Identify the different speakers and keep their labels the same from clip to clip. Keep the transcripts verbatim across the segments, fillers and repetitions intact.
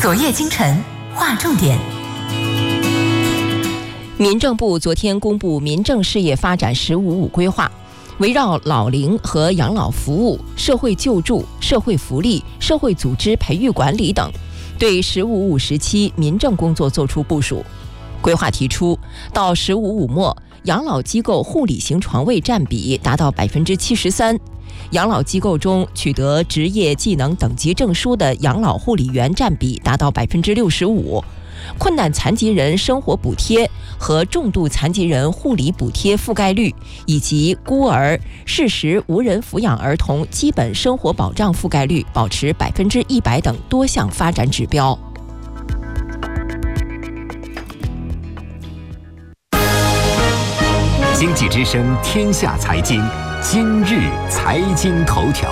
Speaker 1: 昨夜今晨划重点。
Speaker 2: 民政部昨天公布民政事业发展“十五五”规划，围绕老龄和养老服务、社会救助、社会福利、社会组织培育管理等，对“十五五”时期民政工作作出部署。规划提出，到“十五五”末，养老机构护理型床位占比达到百分之七十三。养老机构中取得职业技能等级证书的养老护理员占比达到百分之六十五，困难残疾人生活补贴和重度残疾人护理补贴覆盖率，以及孤儿、适时无人抚养儿童基本生活保障覆盖率保持百分之一百等多项发展指标。
Speaker 3: 经济之声天下财经，今日财经头条。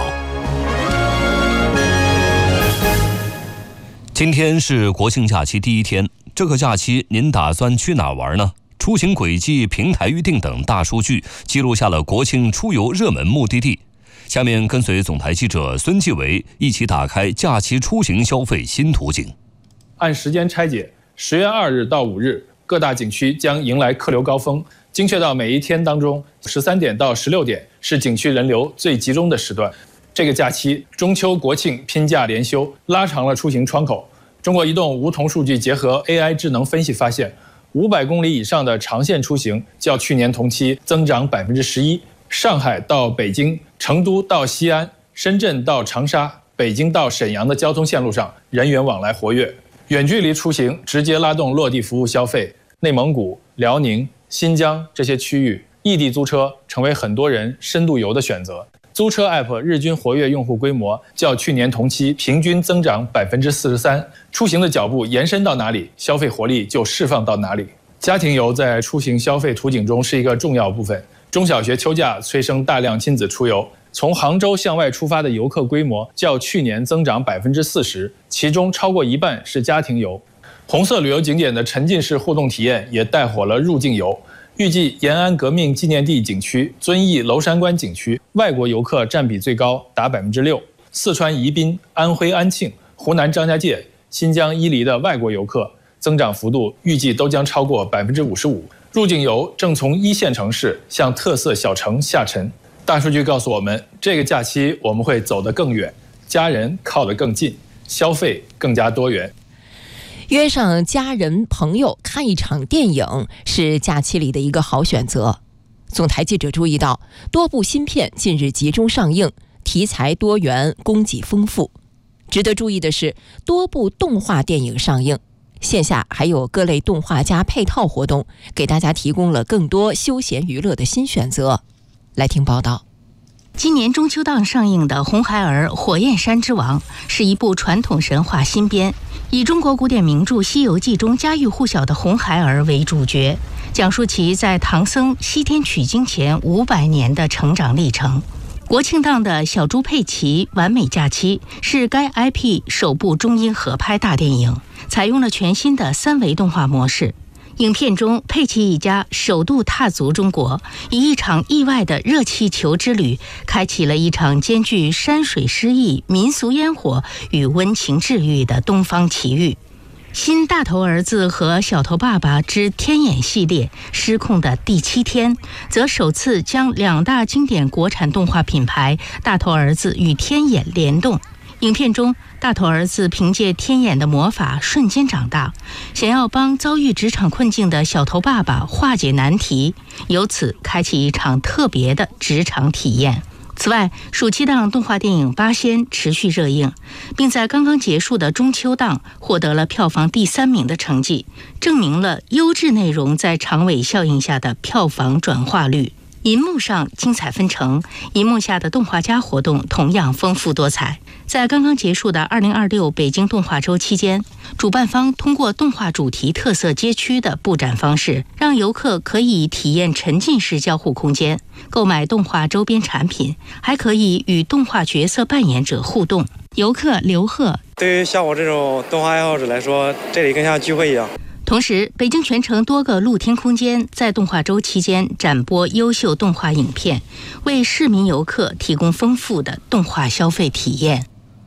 Speaker 4: 今天是国庆假期第一天，这个假期您打算去哪玩呢？出行轨迹、平台预订等大数据记录下了国庆出游热门目的地。下面跟随总台记者孙继维一起打开假期出行消费新图景。
Speaker 5: 按时间拆解，十月二日到五日，各大景区将迎来客流高峰。精确到每一天当中，十三点到十六点是景区人流最集中的时段。这个假期，中秋国庆拼假连休，拉长了出行窗口。中国移动梧桐数据结合 A I 智能分析发现，五百公里以上的长线出行较去年同期增长百分之十一。上海到北京、成都到西安、深圳到长沙、北京到沈阳的交通线路上人员往来活跃。远距离出行直接拉动落地服务消费，内蒙古、辽宁、新疆这些区域，异地租车成为很多人深度游的选择。租车 App 日均活跃用户规模较去年同期平均增长百分之四十三。出行的脚步延伸到哪里，消费活力就释放到哪里。家庭游在出行消费图景中是一个重要部分。中小学秋假催生大量亲子出游，从杭州向外出发的游客规模较去年增长百分之四十，其中超过一半是家庭游。红色旅游景点的沉浸式互动体验也带火了入境游。预计延安革命纪念地景区、遵义娄山关景区外国游客占比最高，达百分之六。四川宜宾、安徽安庆、湖南张家界、新疆伊犁的外国游客增长幅度预计都将超过百分之五十五。入境游正从一线城市向特色小城下沉。大数据告诉我们，这个假期我们会走得更远，家人靠得更近，消费更加多元。
Speaker 2: 约上家人朋友看一场电影是假期里的一个好选择。总台记者注意到，多部新片近日集中上映，题材多元，供给丰富。值得注意的是，多部动画电影上映，线下还有各类动画加配套活动，给大家提供了更多休闲娱乐的新选择。来听报道。
Speaker 6: 今年中秋档上映的《红孩儿：火焰山之王》是一部传统神话新编，以中国古典名著《西游记》中家喻户晓的红孩儿为主角，讲述其在唐僧西天取经前五百年的成长历程。国庆档的《小猪佩奇完美假期》是该 I P 首部中英合拍大电影，采用了全新的三维动画模式。影片中，佩奇一家首度踏足中国，以一场意外的热气球之旅，开启了一场兼具山水诗意、民俗烟火与温情治愈的东方奇遇。新大头儿子和小头爸爸之天眼系列失控的第七天，则首次将两大经典国产动画品牌大头儿子与天眼联动。影片中，大头儿子凭借天眼的魔法瞬间长大，想要帮遭遇职场困境的小头爸爸化解难题，由此开启一场特别的职场体验。此外，暑期档动画电影《八仙》持续热映，并在刚刚结束的中秋档获得了票房第三名的成绩，证明了优质内容在长尾效应下的票房转化率。银幕上精彩纷呈，银幕下的动画家活动同样丰富多彩。在刚刚结束的二零二六北京动画周期间，主办方通过动画主题特色街区的布展方式，让游客可以体验沉浸式交互空间，购买动画周边产品，还可以与动画角色扮演者互动。游客刘贺：
Speaker 7: 对于像我这种动画爱好者来说，这里更像聚会一样。
Speaker 6: 同时，北京全城多个露天空间在动画周期间展播优秀动画影片，为市民游客提供丰富的动画消费体验。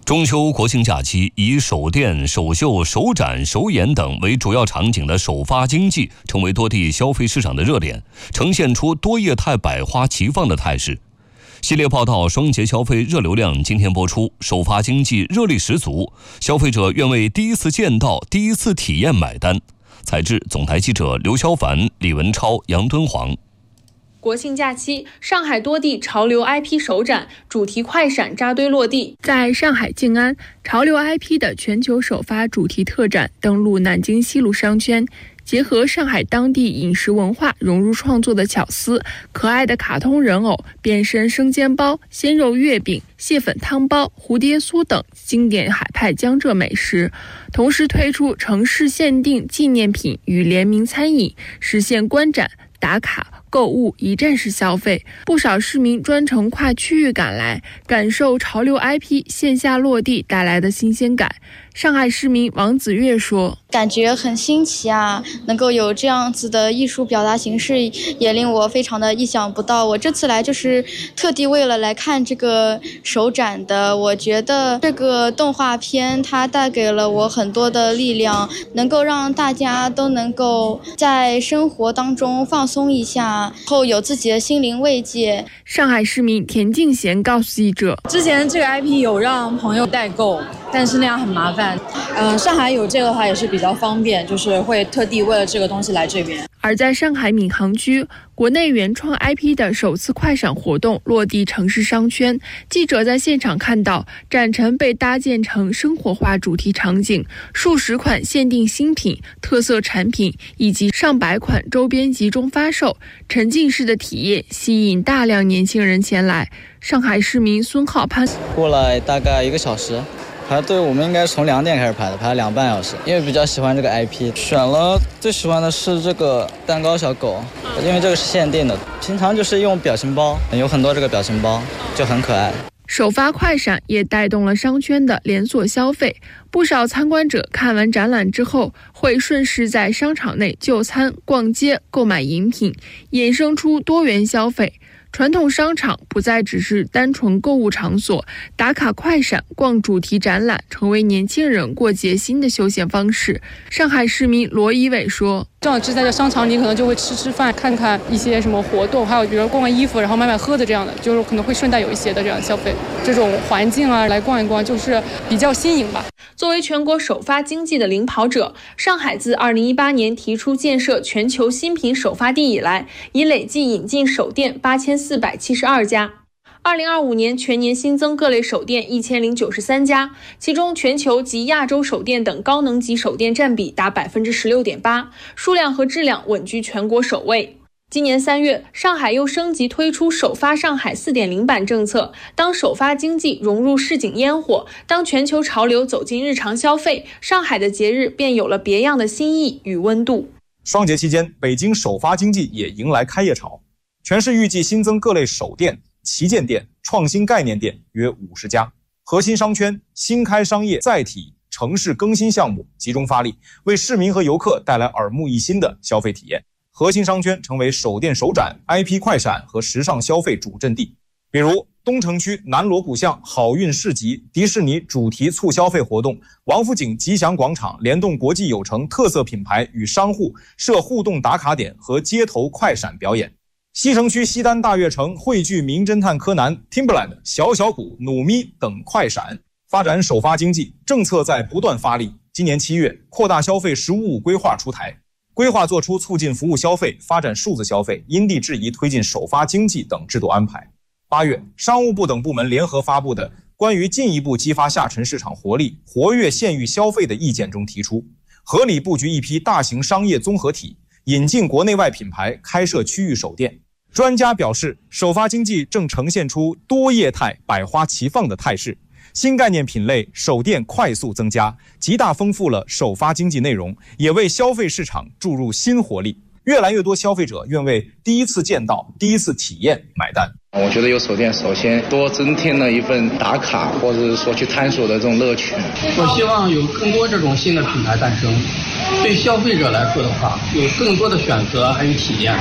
Speaker 4: 中秋国庆假期，以首店、首秀、首展、首演等为主要场景的首发经济成为多地消费市场的热点，呈现出多业态百花齐放的态势。系列报道双节消费热流量今天播出，首发经济热力十足，消费者愿为第一次见到、第一次体验买单。采制总台记者刘潇凡、李文超、杨敦煌。
Speaker 8: 国庆假期，上海多地潮流 I P 首展、主题快闪扎堆落地。在上海静安，潮流 I P 的全球首发主题特展登陆南京西路商圈，结合上海当地饮食文化融入创作的巧思，可爱的卡通人偶、变身生煎包、鲜肉月饼、蟹粉汤包、蝴蝶酥等经典海派江浙美食，同时推出城市限定纪念品与联名餐饮，实现观展、打卡、购物一站式消费。不少市民专程跨区域赶来，感受潮流 I P 线下落地带来的新鲜感。上海市民王子月说，
Speaker 9: 感觉很新奇啊，能够有这样子的艺术表达形式，也令我非常的意想不到。我这次来就是特地为了来看这个首展的。我觉得这个动画片它带给了我很多的力量，能够让大家都能够在生活当中放松一下，后有自己的心灵慰藉。
Speaker 8: 上海市民田敬贤告诉记者，
Speaker 10: 之前这个 I P 有让朋友代购，但是那样很麻烦。呃，上海有这个的话也是比较方便，就是会特地为了这个东西来这边。
Speaker 8: 而在上海闵行区，国内原创 I P 的首次快闪活动落地城市商圈，记者在现场看到展陈被搭建成生活化主题场景，数十款限定新品、特色产品以及上百款周边集中发售，沉浸式的体验吸引大量年轻人前来。上海市民孙浩潘
Speaker 11: 过来大概一个小时。排队我们应该从两点开始排的，排了两半小时，因为比较喜欢这个 I P， 选了最喜欢的是这个蛋糕小狗，因为这个是限定的，平常就是用表情包，有很多这个表情包就很可爱。
Speaker 8: 首发快闪也带动了商圈的连锁消费，不少参观者看完展览之后，会顺势在商场内就餐、逛街、购买饮品，衍生出多元消费。传统商场不再只是单纯购物场所，打卡快闪、逛主题展览成为年轻人过节新的休闲方式。上海市民罗一伟说，
Speaker 12: 正好是在这商场里可能就会吃吃饭，看看一些什么活动，还有比如逛逛衣服，然后买买喝的这样的，就是可能会顺带有一些的这样消费。这种环境啊，来逛一逛就是比较新颖吧。
Speaker 8: 作为全国首发经济的领跑者，上海自二零一八年提出建设全球新品首发地以来，已累计引进首店八千四百七十二家。二零二五年全年新增各类首店一千零九十三家，其中全球及亚洲首店等高能级首店占比达百分之十六点八，数量和质量稳居全国首位。今年三月，上海又升级推出首发上海 四点零 版政策，当首发经济融入市井烟火，当全球潮流走进日常消费，上海的节日便有了别样的新意与温度。
Speaker 13: 双节期间，北京首发经济也迎来开业潮，全市预计新增各类首店、旗舰店、创新概念店约五十家，核心商圈新开商业载体、城市更新项目集中发力，为市民和游客带来耳目一新的消费体验。核心商圈成为首店首展、I P 快闪和时尚消费主阵地，比如东城区南锣鼓巷好运市集、迪士尼主题促消费活动、王府井吉祥广场联动国际有城特色品牌与商户设互动打卡点和街头快闪表演。西城区西单大悦城汇聚名侦探柯南、Timberland、小小谷、努咪等快闪，发展首发经济政策在不断发力。今年七月，扩大消费十五五规划出台。规划做出促进服务消费、发展数字消费、因地制宜推进首发经济等制度安排。八月，商务部等部门联合发布的《关于进一步激发下沉市场活力、活跃县域消费的意见》中提出，合理布局一批大型商业综合体，引进国内外品牌，开设区域首店。专家表示，首发经济正呈现出多业态、百花齐放的态势。新概念品类首店快速增加，极大丰富了首发经济内容，也为消费市场注入新活力。越来越多消费者愿为第一次见到、第一次体验买单。
Speaker 14: 我觉得有首店，首先多增添了一份打卡或者是说去探索的这种乐趣。
Speaker 15: 我希望有更多这种新的品牌诞生，对消费者来说的话，有更多的选择还有体验。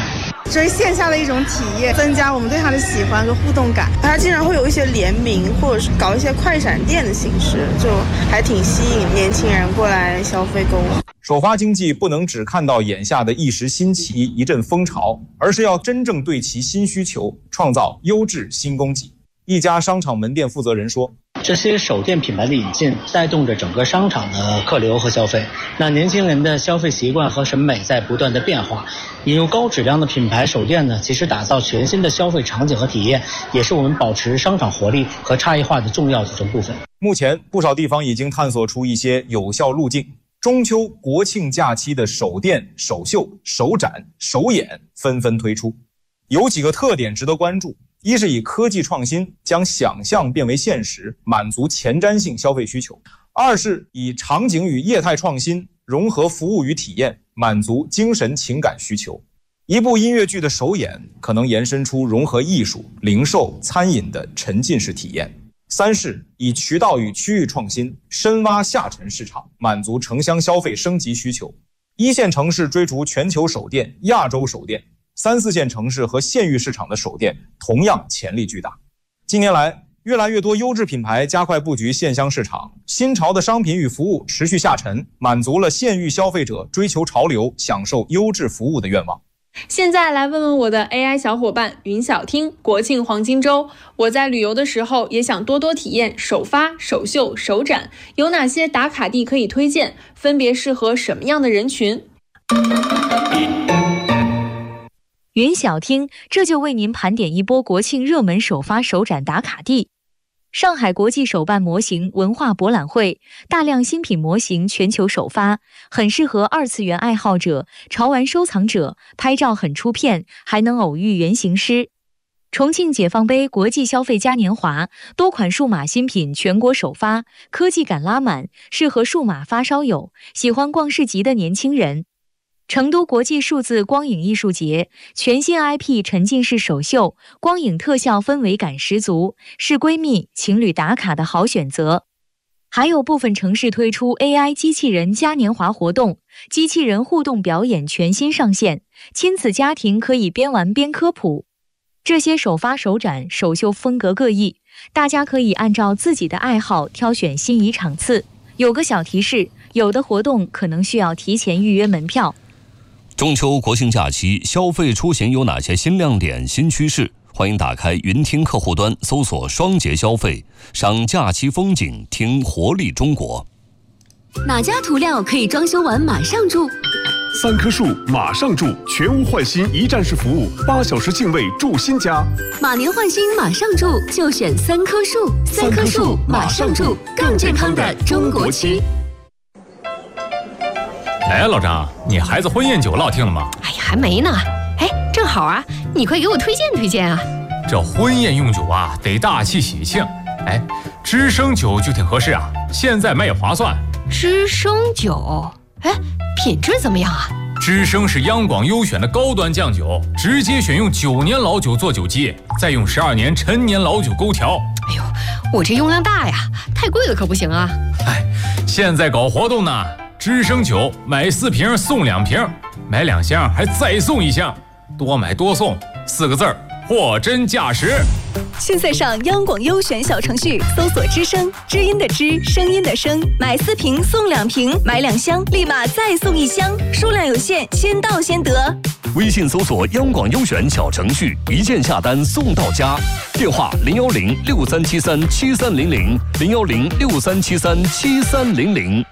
Speaker 16: 这是线下的一种体验，增加我们对它的喜欢和互动感。它经常会有一些联名，或者是搞一些快闪店的形式，就还挺吸引年轻人过来消费购物。
Speaker 13: 首发经济不能只看到眼下的一时新奇、一阵风潮，而是要真正对其新需求，创造优质新供给。一家商场门店负责人说，
Speaker 17: 这些手店品牌的引进带动着整个商场的客流和消费，那年轻人的消费习惯和审美在不断的变化，引入高质量的品牌手店呢，其实打造全新的消费场景和体验，也是我们保持商场活力和差异化的重要组成部分。
Speaker 13: 目前不少地方已经探索出一些有效路径，中秋国庆假期的手店、手秀、手展、手演纷纷推出，有几个特点值得关注。一是以科技创新将想象变为现实，满足前瞻性消费需求；二是以场景与业态创新融合服务与体验，满足精神情感需求。一部音乐剧的首演可能延伸出融合艺术、零售、餐饮的沉浸式体验。三是以渠道与区域创新深挖下沉市场，满足城乡消费升级需求。一线城市追逐全球首店、亚洲首店，三四线城市和县域市场的首店同样潜力巨大。近年来，越来越多优质品牌加快布局县乡市场，新潮的商品与服务持续下沉，满足了县域消费者追求潮流、享受优质服务的愿望。
Speaker 8: 现在来问问我的 A I 小伙伴云小听，国庆黄金周，我在旅游的时候也想多多体验首发、首秀、首展，有哪些打卡地可以推荐？分别适合什么样的人群？
Speaker 18: 云小听这就为您盘点一波国庆热门首发首展打卡地。上海国际手办模型文化博览会，大量新品模型全球首发，很适合二次元爱好者、潮玩收藏者，拍照很出片，还能偶遇原型师。重庆解放碑国际消费嘉年华，多款数码新品全国首发，科技感拉满，适合数码发烧友、喜欢逛市集的年轻人。成都国际数字光影艺术节，全新 I P 沉浸式首秀，光影特效氛围感十足，是闺蜜、情侣打卡的好选择。还有部分城市推出 A I 机器人嘉年华活动，机器人互动表演全新上线，亲子家庭可以边玩边科普。这些首发首展首秀风格各异，大家可以按照自己的爱好挑选心仪场次。有个小提示，有的活动可能需要提前预约门票。
Speaker 4: 中秋国庆假期消费出行有哪些新亮点、新趋势？欢迎打开云听客户端，搜索双节消费，赏假期风景，听活力中国。
Speaker 19: 哪家涂料可以装修完马上住？
Speaker 20: 三棵树马上住，全屋换新一站式服务，八小时净位住新家。
Speaker 19: 马年换新马上住，就选三棵树。三棵树马上住，更健康的中国区。
Speaker 21: 哎，老张，你孩子婚宴酒落听了吗？
Speaker 22: 哎呀，还没呢。哎，正好啊，你快给我推荐推荐啊。
Speaker 21: 这婚宴用酒啊，得大气喜庆。哎，知生酒就挺合适啊，现在卖也划算。
Speaker 22: 知生酒，哎，品质怎么样啊？
Speaker 21: 知生是央广优选的高端酱酒，直接选用九年老酒做酒基，再用十二年陈年老酒勾调。
Speaker 22: 哎呦，我这用量大呀，太贵了可不行啊。
Speaker 21: 哎，现在搞活动呢。知生酒买四瓶送两瓶，买两箱还再送一箱，多买多送，四个字儿，货真价实。
Speaker 23: 现在上央广优选小程序搜索知声，知音的知，声音的声，买四瓶送两瓶，买两箱立马再送一箱，数量有限，先到先得。
Speaker 4: 微信搜索央广优选小程序，一键下单送到家。电话零幺零六三七三七三零零零幺零六三七三七三零零。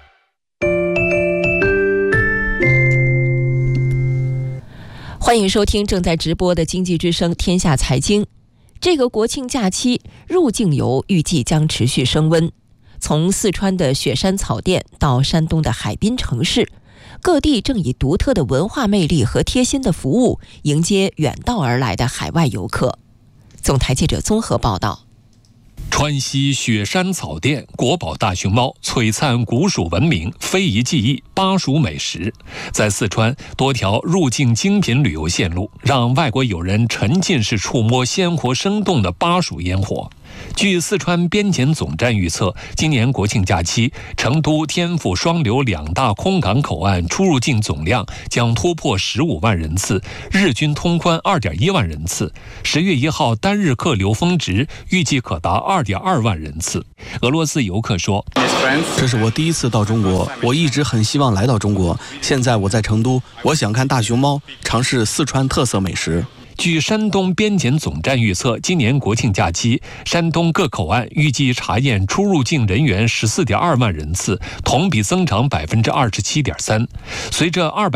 Speaker 2: 欢迎收听正在直播的经济之声天下财经。这个国庆假期，入境游预计将持续升温。从四川的雪山草甸到山东的海滨城市，各地正以独特的文化魅力和贴心的服务迎接远道而来的海外游客。总台记者综合报道。
Speaker 24: 川西雪山草甸，国宝大熊猫，璀璨古蜀文明，非遗技艺，巴蜀美食。在四川，多条入境精品旅游线路，让外国友人沉浸式触摸鲜活生动的巴蜀烟火。 据四川边检总站预测，今年国庆假期，成都、天府双流两大空港口岸出入境总量将突破十五万人次，日均通关二点一万人次。十月一号单日客流峰值预计可达二点二万人次。俄罗斯游客说：“
Speaker 1: 这是我第一次到中国，我一直很希望来到中国。现在我在成都，我想看大熊猫，尝试四川特色美食。”
Speaker 24: 据山东边检总站预测，今年国庆假期，山东各口岸预计查验出入境人员十四点二万人次，同比增长百分之二十七点三。随着二百